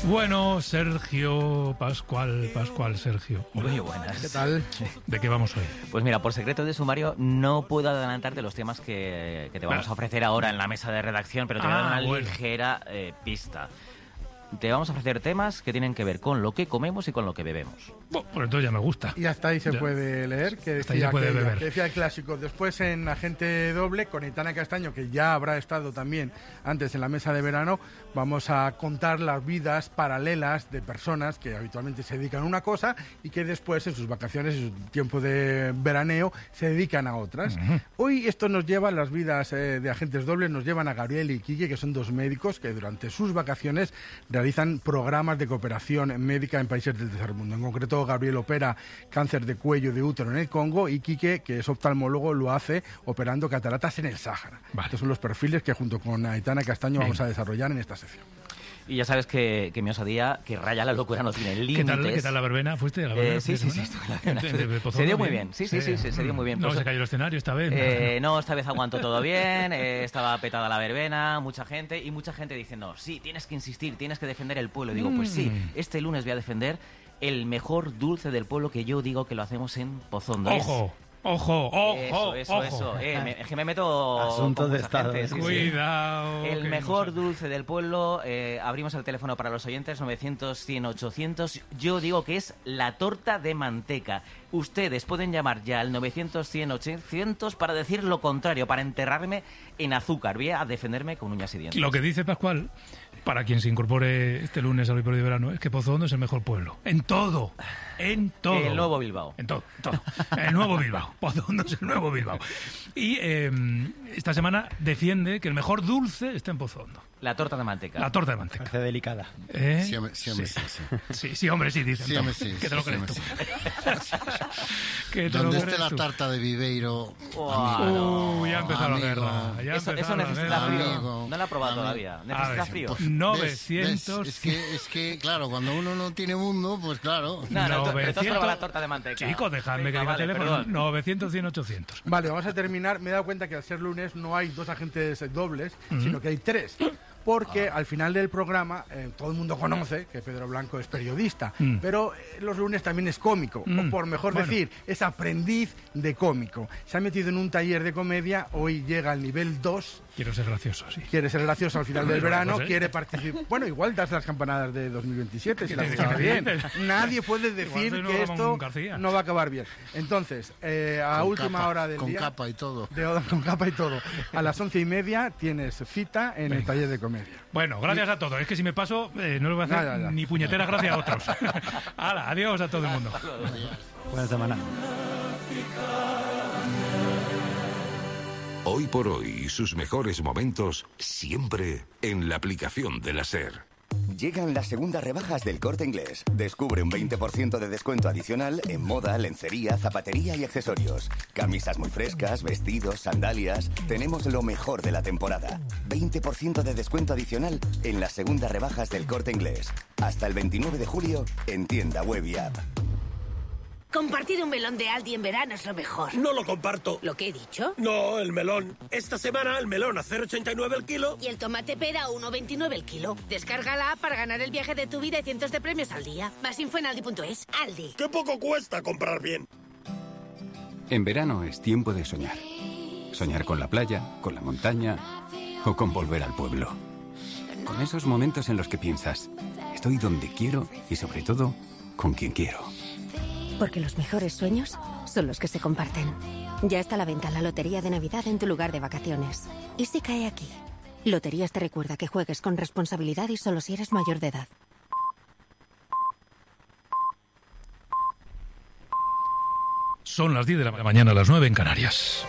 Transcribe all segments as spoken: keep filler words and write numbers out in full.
Bueno, Sergio Pascual, Pascual, Sergio. Muy buenas. ¿Qué tal? ¿De qué vamos hoy? Pues mira, por secreto de sumario no puedo adelantarte los temas que, que te vamos a ofrecer ahora en la mesa de redacción, pero te voy a dar Ah, una bueno. ligera eh, pista. Te vamos a ofrecer temas que tienen que ver con lo que comemos y con lo que bebemos. Bueno, pues entonces ya me gusta. Y hasta ahí se Ya. puede leer, que Hasta ahí decía, se puede aquello, beber. que decía el clásico. Después en Agente Doble, con Aitana Castaño, que ya habrá estado también antes en la mesa de verano, vamos a contar las vidas paralelas de personas que habitualmente se dedican a una cosa y que después en sus vacaciones, en su tiempo de veraneo, se dedican a otras. Ujú. Hoy esto nos lleva, las vidas eh, de Agentes Dobles nos llevan a Gabriel y Quique, que son dos médicos que durante sus vacaciones realizan programas de cooperación médica en países del tercer mundo. En concreto, Gabriel opera cáncer de cuello de útero en el Congo y Quique, que es oftalmólogo, lo hace operando cataratas en el Sáhara. Vale. Estos son los perfiles que junto con Aitana Castaño Bien. vamos a desarrollar en esta sección. Y ya sabes que, que mi osadía, que raya la locura, no tiene ¿Qué límites. tal, ¿Qué tal la verbena? ¿Fuiste a la verbena? Eh, sí, sí, sí, ¿Fuiste estuve en la a la verbena. verbena? ¿De- de Pozondo, Se dio muy bien. Sí, sí, sí, sí, se dio muy bien. No Pues- se cayó el escenario esta vez. Eh, no, esta vez aguantó todo bien, eh, estaba petada la verbena, mucha gente, y mucha gente diciendo, sí, tienes que insistir, tienes que defender el pueblo. Y digo, pues sí, Mm. este lunes voy a defender el mejor dulce del pueblo, que yo digo que lo hacemos en Pozondo. Es- Ojo, ojo, ojo, Eso, eso, ojo. eso. Eh, me- es que me meto Asunto con de mucha estado, gente, sí, sí. Cuidado. El que mejor no sé. dulce del pueblo, eh, abrimos el teléfono para los oyentes, novecientos, cien, ochocientos. Yo digo que es la torta de manteca. Ustedes pueden llamar ya al novecientos, cien, ochocientos para decir lo contrario, para enterrarme en azúcar. Voy a defenderme con uñas y dientes. Lo que dice Pascual, para quien se incorpore este lunes al Hoy por Hoy de Verano, es que Pozondo es el mejor pueblo. En todo. En todo. El nuevo Bilbao. En todo, en todo. El nuevo Bilbao. Pozondo es el nuevo Bilbao. Y eh, esta semana defiende que el mejor dulce está en Pozondo. La torta de manteca. La torta de manteca. Parece delicada. ¿Eh? Sí, hombre, sí, hombre, sí, sí. Sí, sí, hombre, sí, dicen. Sí, hombre, sí, que te lo sí, crees hombre, tú. Que te lo Donde crees esté la tú. tarta de Viveiro, Oh, amigo, Uy, ya ha empezado la amigo. guerra. Ya ha Eso, eso empezado la necesita guerra. frío. Amigo, No la he probado amigo. todavía. A Necesita ver, frío. pues, ¿Ves? novecientos. ¿Ves? Es que, es que, claro, cuando uno no tiene mundo, pues claro. No, no, tú- pero tú has novecientos. probado la torta de manteca. Chicos, dejadme Venga, que diga vale, teléfono. perdón. novecientos, cien, ochocientos. Vale, vamos a terminar. Me he dado cuenta que al ser lunes no hay dos agentes dobles, Ujú. sino que hay tres. Porque al final del programa eh, todo el mundo conoce que Pedro Blanco es periodista, Mm. pero eh, los lunes también es cómico, Mm. o por mejor Bueno. decir, es aprendiz de cómico. Se ha metido en un taller de comedia, hoy llega al nivel dos, Quiero ser gracioso, sí. quiere ser gracioso al final del Bueno, verano, pues, ¿eh? quiere participar. Bueno, igual das las campanadas de dos mil veintisiete, si ¿Qué las te- usas qué bien. dices? Nadie puede Igual decir soy que nuevo esto Ramón García. no va a acabar bien. Entonces, eh, a Con última capa, hora del con día... capa y todo. De, con capa y todo. A las once y media tienes cita en el Venga. taller de comedia. Bueno, gracias a todos. Es que si me paso, eh, no le voy a hacer Ya, ya, ya. ni puñeteras gracias a otros. Hala, adiós a todo el mundo. Buena semana. Hoy por hoy y sus mejores momentos siempre en la aplicación de la SER. Llegan las segundas rebajas del Corte Inglés. Descubre un veinte por ciento de descuento adicional en moda, lencería, zapatería y accesorios. Camisas muy frescas, vestidos, sandalias. Tenemos lo mejor de la temporada. veinte por ciento de descuento adicional en las segundas rebajas del Corte Inglés. Hasta el veintinueve de julio en tienda web y app. Compartir un melón de Aldi en verano es lo mejor. No lo comparto. ¿Lo que he dicho? No, el melón. Esta semana el melón a cero coma ochenta y nueve el kilo. Y el tomate pera a uno coma veintinueve el kilo. Descarga la app para ganar el viaje de tu vida y cientos de premios al día. Más info en aldi punto es. Aldi. ¡Qué poco cuesta comprar bien! En verano es tiempo de soñar. Soñar con la playa, con la montaña o con volver al pueblo. Con esos momentos en los que piensas, estoy donde quiero y sobre todo, con quien quiero. Porque los mejores sueños son los que se comparten. Ya está a la venta la Lotería de Navidad en tu lugar de vacaciones. ¿Y si cae aquí? Loterías te recuerda que juegues con responsabilidad y solo si eres mayor de edad. Son las diez de la mañana, las nueve en Canarias.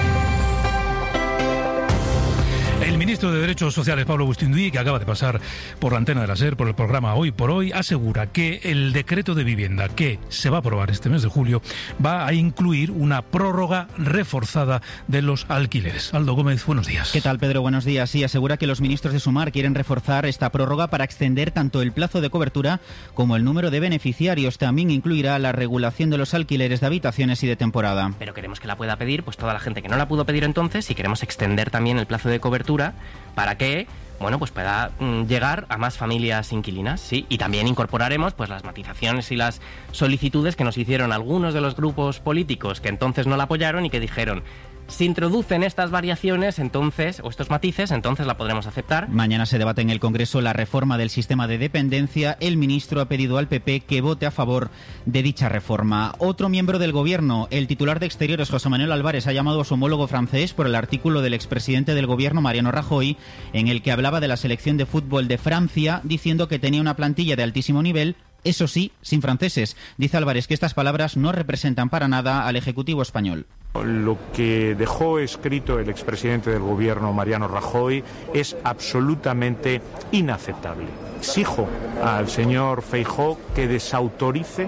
El ministro de Derechos Sociales, Pablo Bustinduy, que acaba de pasar por la antena de la SER por el programa Hoy por Hoy, asegura que el decreto de vivienda que se va a aprobar este mes de julio va a incluir una prórroga reforzada de los alquileres. Aldo Gómez, buenos días. ¿Qué tal, Pedro? Buenos días. Sí, asegura que los ministros de Sumar quieren reforzar esta prórroga para extender tanto el plazo de cobertura como el número de beneficiarios. También incluirá la regulación de los alquileres de habitaciones y de temporada. Pero queremos que la pueda pedir pues toda la gente que no la pudo pedir entonces y queremos extender también el plazo de cobertura. ¿Para qué? bueno, pues pueda mm, llegar a más familias inquilinas, sí, y también incorporaremos pues las matizaciones y las solicitudes que nos hicieron algunos de los grupos políticos que entonces no la apoyaron y que dijeron: si introducen estas variaciones, entonces, o estos matices, entonces la podremos aceptar. Mañana se debate en el Congreso la reforma del sistema de dependencia. El ministro ha pedido al P P que vote a favor de dicha reforma. Otro miembro del Gobierno, el titular de Exteriores, José Manuel Álvarez, ha llamado a su homólogo francés por el artículo del expresidente del Gobierno, Mariano Rajoy, en el que hablaba de la selección de fútbol de Francia, diciendo que tenía una plantilla de altísimo nivel, eso sí, sin franceses. Dice Álvarez que estas palabras no representan para nada al Ejecutivo español. Lo que dejó escrito el expresidente del Gobierno, Mariano Rajoy, es absolutamente inaceptable. Exijo al señor Feijóo que desautorice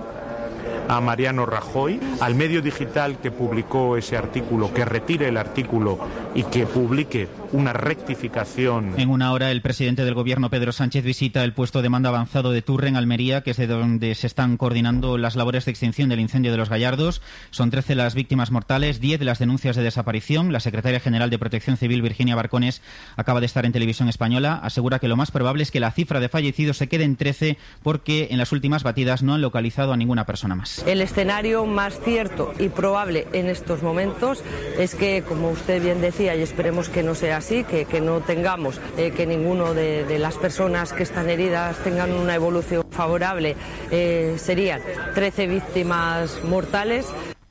a Mariano Rajoy, al medio digital que publicó ese artículo, que retire el artículo y que publique una rectificación. En una hora, el presidente del Gobierno, Pedro Sánchez, visita el puesto de mando avanzado de Turre, en Almería, que es de donde se están coordinando las labores de extinción del incendio de los Gallardos. Son trece las víctimas mortales, diez las denuncias de desaparición. La secretaria general de Protección Civil, Virginia Barcones, acaba de estar en Televisión Española. Asegura que lo más probable es que la cifra de fallecidos se quede en trece porque en las últimas batidas no han localizado a ninguna persona más. El escenario más cierto y probable en estos momentos es que, como usted bien decía, y esperemos que no sea así, que, que no tengamos eh, que ninguno de, de las personas que están heridas tengan una evolución favorable, eh, serían trece víctimas mortales.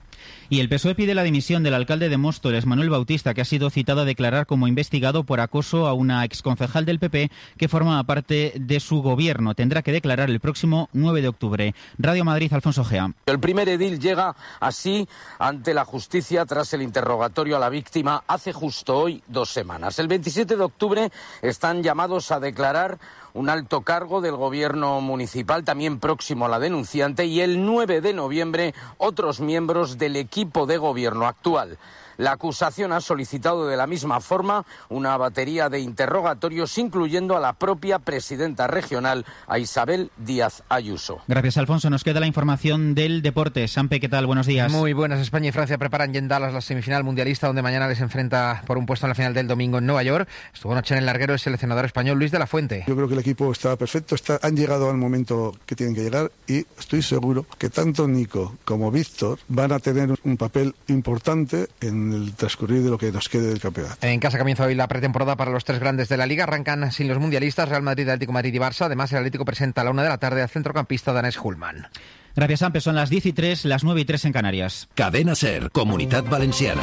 Y el P S O E pide la dimisión del alcalde de Móstoles, Manuel Bautista, que ha sido citado a declarar como investigado por acoso a una exconcejal del P P que forma parte de su gobierno. Tendrá que declarar el próximo nueve de octubre. Radio Madrid, Alfonso Gea. El primer edil llega así ante la justicia tras el interrogatorio a la víctima hace justo hoy dos semanas. El veintisiete de octubre están llamados a declarar un alto cargo del gobierno municipal, también próximo a la denunciante, y el nueve de noviembre otros miembros del equipo de gobierno actual. La acusación ha solicitado de la misma forma una batería de interrogatorios, incluyendo a la propia presidenta regional, a Isabel Díaz Ayuso. Gracias, Alfonso. Nos queda la información del deporte. Sampe, ¿qué tal? Buenos días. Muy buenas. España y Francia preparan ya en Dallas la semifinal mundialista, donde mañana les enfrenta por un puesto en la final del domingo en Nueva York. Estuvo anoche en el larguero el seleccionador español Luis de la Fuente. Yo creo que el equipo está perfecto, está, han llegado al momento que tienen que llegar y estoy seguro que tanto Nico como Víctor van a tener un papel importante en el transcurrir de lo que nos quede del campeonato. En casa comienza hoy la pretemporada para los tres grandes de la Liga. Arrancan sin los mundialistas Real Madrid, Atlético de Madrid y Barça. Además, el Atlético presenta a la una de la tarde al centrocampista danés Hullman. Gracias, Ampe. Son las diez y tres, las nueve y tres en Canarias. Cadena SER, Comunidad Valenciana.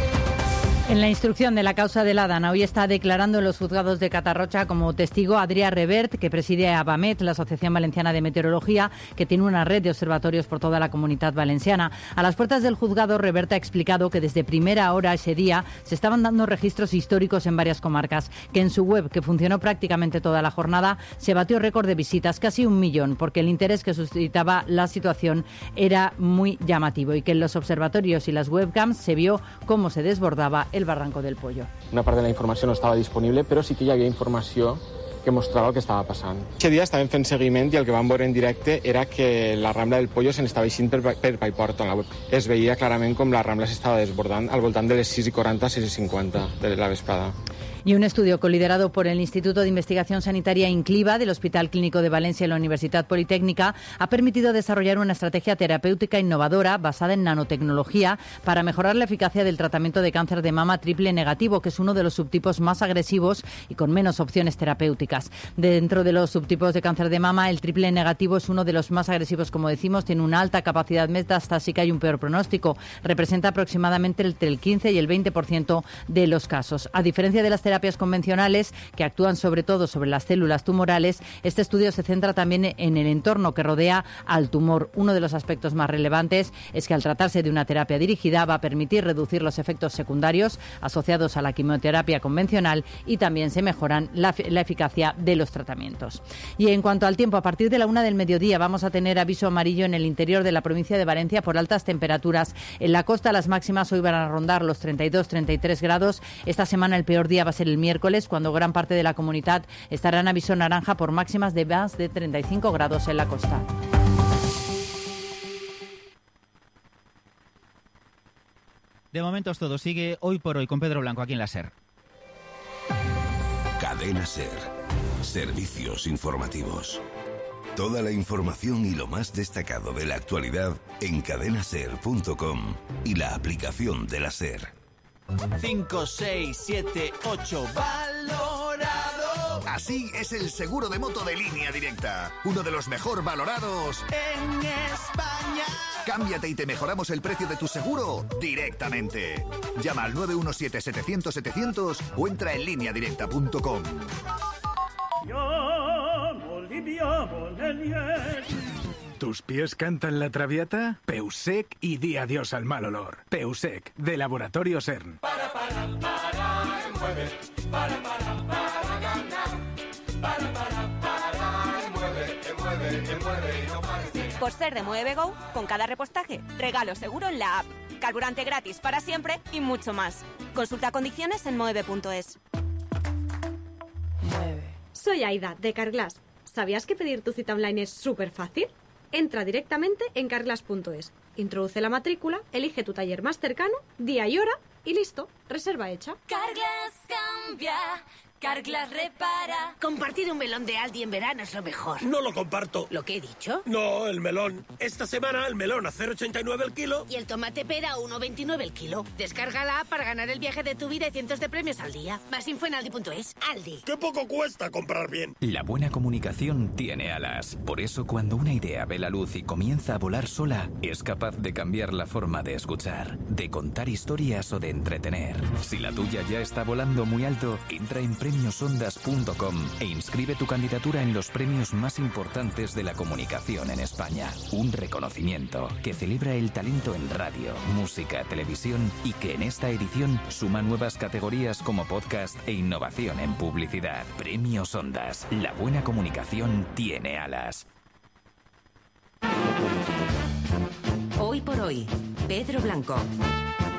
En la instrucción de la causa de Ladana, hoy está declarando en los juzgados de Catarrocha como testigo Adrià Revert, que preside a ABAMET, la Asociación Valenciana de Meteorología, que tiene una red de observatorios por toda la Comunidad Valenciana. A las puertas del juzgado, Revert ha explicado que desde primera hora ese día se estaban dando registros históricos en varias comarcas, que en su web, que funcionó prácticamente toda la jornada, se batió récord de visitas, casi un millón, porque el interés que suscitaba la situación era muy llamativo y que en los observatorios y las webcams se vio cómo se desbordaba el Barranco del Pollo. Una part de la informació no estava disponible, però sí que hi havia informació que mostrava el que estava passant. Aquest dia estàvem fent seguiment i el que vam veure en directe era que la Rambla del Pollo se n'estava eixint per, per Paiporto. En la web es veia clarament com la Rambla s'estava desbordant al voltant de les sis i quaranta, sis i cinquanta de la vesprada. Y un estudio coliderado por el Instituto de Investigación Sanitaria INCLIVA del Hospital Clínico de Valencia y la Universidad Politécnica ha permitido desarrollar una estrategia terapéutica innovadora basada en nanotecnología para mejorar la eficacia del tratamiento de cáncer de mama triple negativo, que es uno de los subtipos más agresivos y con menos opciones terapéuticas. Dentro de los subtipos de cáncer de mama, el triple negativo es uno de los más agresivos, como decimos, tiene una alta capacidad metastásica y un peor pronóstico. Representa aproximadamente entre el quince y el veinte por ciento de los casos. A diferencia de las terapias convencionales, que actúan sobre todo sobre las células tumorales, este estudio se centra también en el entorno que rodea al tumor. Uno de los aspectos más relevantes es que al tratarse de una terapia dirigida va a permitir reducir los efectos secundarios asociados a la quimioterapia convencional y también se mejoran la, la eficacia de los tratamientos. Y en cuanto al tiempo, a partir de la una del mediodía vamos a tener aviso amarillo en el interior de la provincia de Valencia por altas temperaturas. En la costa las máximas hoy van a rondar los treinta y dos, treinta y tres grados. Esta semana el peor día va a ser el miércoles, cuando gran parte de la comunidad estará en aviso naranja por máximas de más de treinta y cinco grados en la costa. De momento es todo. Sigue Hoy por Hoy con Pedro Blanco aquí en la SER. Cadena SER. Servicios informativos. Toda la información y lo más destacado de la actualidad en cadena ser punto com y la aplicación de la SER. cinco, seis, siete, ocho, valorado. Así es el seguro de moto de Línea Directa, uno de los mejor valorados en España. Cámbiate y te mejoramos el precio de tu seguro directamente. Llama al nueve uno siete, setecientos, setecientos o entra en línea directa punto com. ¿Tus pies cantan la traviata? Peusec y di adiós al mal olor. Peusec, de Laboratorio CERN. Para, para, para, mueve. Para, para, para ganar. Para, para, para, mueve, mueve, mueve y no pares de... Por ser de Mueve Go, con cada repostaje, regalo seguro en la app. Carburante gratis para siempre y mucho más. Consulta condiciones en mueve punto es. Soy Aida, de Carglass. ¿Sabías que pedir tu cita online es súper fácil? Entra directamente en carglass punto es, introduce la matrícula, elige tu taller más cercano, día y hora y listo, reserva hecha. Carglass cambia, Carglass repara. Compartir un melón de Aldi en verano es lo mejor. No lo comparto. ¿Lo que he dicho? No, el melón. Esta semana el melón a cero coma ochenta y nueve el kilo. Y el tomate pera a uno coma veintinueve el kilo. Descarga la app para ganar el viaje de tu vida y cientos de premios al día. Más info en aldi punto es. Aldi. ¡Qué poco cuesta comprar bien! La buena comunicación tiene alas. Por eso, cuando una idea ve la luz y comienza a volar sola, es capaz de cambiar la forma de escuchar, de contar historias o de entretener. Si la tuya ya está volando muy alto, entra en premios ondas punto com e inscribe tu candidatura en los premios más importantes de la comunicación en España. Un reconocimiento que celebra el talento en radio, música, televisión y que en esta edición suma nuevas categorías como podcast e innovación en publicidad. Premios Ondas. La buena comunicación tiene alas. Hoy por hoy, Pedro Blanco.